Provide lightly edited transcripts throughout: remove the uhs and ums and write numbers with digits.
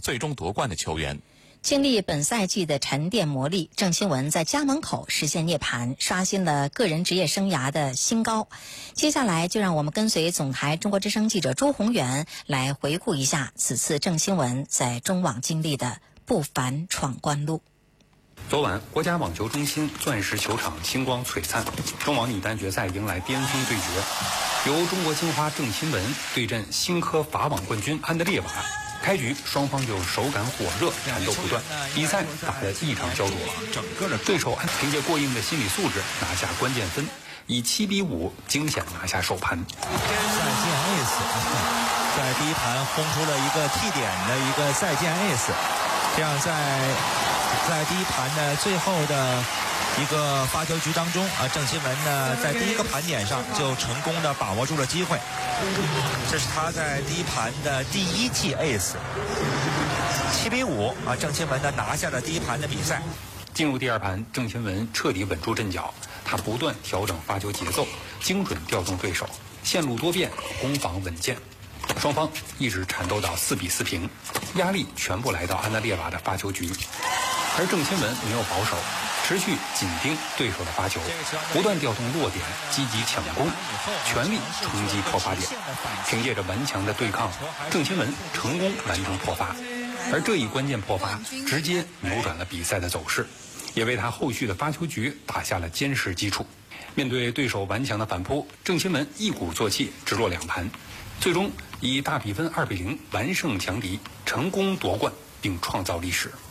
最终夺冠的球员。 经历本赛季的沉淀磨砺，郑钦文在家门口实现涅槃，刷新了个人职业生涯的新高。接下来就让我们跟随总台中国之声记者周宏远来回顾一下此次郑钦文在中网经历的不凡闯关路。 昨晚，国家网球中心钻石球场星光璀璨，中网女单决赛迎来巅峰对决，由中国金花郑钦文对阵新科法网冠军安德烈瓦。开局双方就手感火热，缠斗不断，比赛打得异常焦灼。对手凭借过硬的心理素质拿下关键分，以7-5惊险拿下首盘。 赛键 ace 在第一盘轰出了一个 T 点的一个赛键 ace， 这样在第一盘的最后的一个发球局当中郑钦文呢在第一个盘点上就成功的把握住了机会，这是他在第一盘的第一记 ace。 7-5郑钦文呢拿下了第一盘的比赛。 进入第二盘，郑钦文彻底稳住阵脚，他不断调整发球节奏，精准调动对手，线路多变，攻防稳健。双方一直缠斗到4-4平，压力全部来到安德烈瓦的发球局，而郑钦文没有保守，持续紧盯对手的发球，不断调动落点，积极抢攻，全力冲击破发点。凭借着顽强的对抗，郑钦文成功完成破发，而这一关键破发直接扭转了比赛的走势，也为他后续的发球局打下了坚实基础。面对对手顽强的反扑，郑钦文一鼓作气直落2盘，最终以大比分2-0完胜强敌，成功夺冠并创造历史。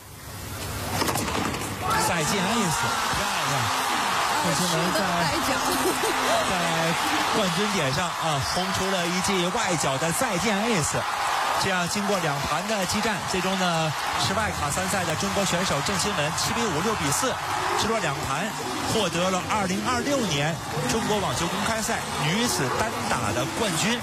赛键 ace 漂亮，郑钦文在冠军点上轰出了一记外角的赛键 ace。这样经过2盘的激战，最终呢是外卡参赛的中国选手郑钦文7-5、6-4直落2盘，获得了2026年中国网球公开赛女子单打的冠军。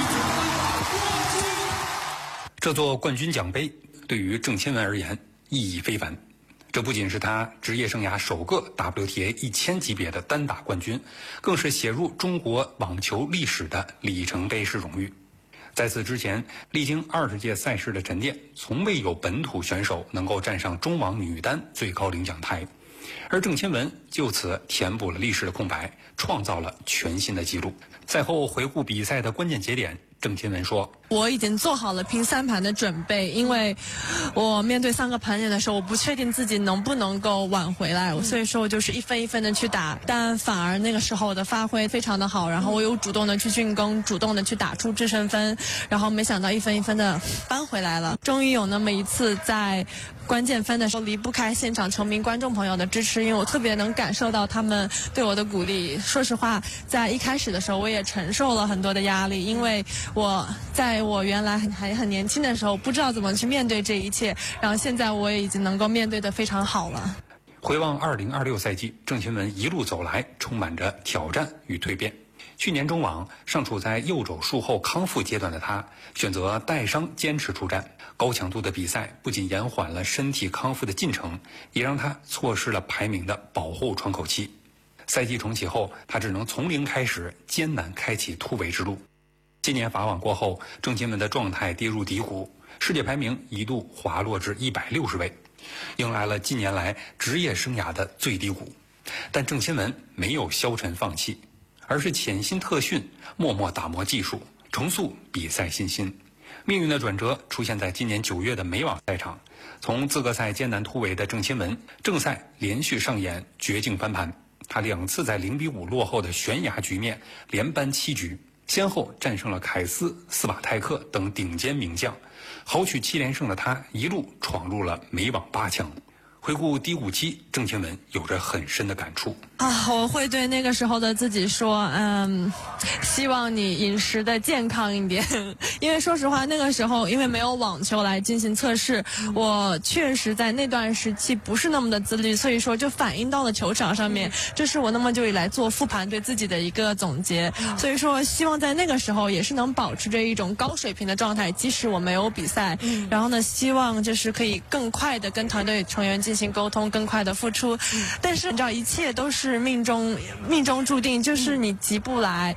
这座冠军奖杯对于郑钦文而言意义非凡，这不仅是他职业生涯首个 WTA 1000级别的单打冠军，更是写入中国网球历史的里程碑式荣誉。在此之前，历经20届赛事的沉淀，从未有本土选手能够站上中网女单最高领奖台，而郑钦文就此填补了历史的空白，创造了全新的纪录。赛后回顾比赛的关键节点，郑钦文说：“ 我已经做好了拼3盘的准备，因为我面对3个盘点的时候，我不确定自己能不能够挽回来，所以说我就是一分一分的去打，但反而那个时候我的发挥非常的好，然后我有主动的去进攻，主动的去打出制胜分，然后没想到一分一分的扳回来了。终于有那么一次在关键分的时候离不开现场球迷观众朋友的支持，因为我特别能感受到他们对我的鼓励。说实话，在一开始的时候我也承受了很多的压力，因为我在我原来还很年轻的时候不知道怎么去面对这一切，然后现在我也已经能够面对得非常好了。 回望2026赛季，郑钦文一路走来充满着挑战与蜕变。去年中网尚处在右肘术后康复阶段的他，选择带伤坚持出战。高强度的比赛不仅延缓了身体康复的进程，也让他错失了排名的保护窗口期。赛季重启后，他只能从零开始，艰难开启突围之路。今年法网过后，郑钦文的状态跌入低谷，世界排名一度滑落至160位，迎来了近年来职业生涯的最低谷。但郑钦文没有消沉放弃，而是潜心特训，默默打磨技术，重塑比赛信心。命运的转折出现在今年9月的美网赛场，从资格赛艰难突围的郑钦文，正赛连续上演绝境翻盘。他2次在0-5落后的悬崖局面连扳7局，先后战胜了凯斯、斯瓦泰克等顶尖名将，豪取7连胜的他一路闯入了美网8强。回顾低谷期，郑钦文有着很深的感触我会对那个时候的自己说，希望你饮食的健康一点，因为说实话那个时候因为没有网球来进行测试，我确实在那段时期不是那么的自律，所以说就反映到了球场上面，这是我那么久以来做复盘对自己的一个总结，所以说希望在那个时候也是能保持着一种高水平的状态，即使我没有比赛，然后呢希望就是可以更快的跟团队成员进行沟通，更快的付出，但是你知道一切都是命中注定，就是你急不来，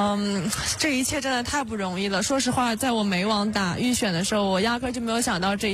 这一切真的太不容易了。说实话，在我美网打预选的时候，我压根就没有想到这